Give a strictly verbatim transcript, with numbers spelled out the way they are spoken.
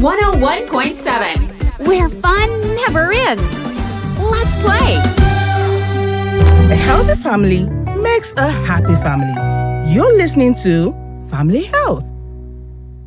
one oh one point seven, where fun never ends. Let's play. A healthy family makes a happy family. You're listening to Family Health.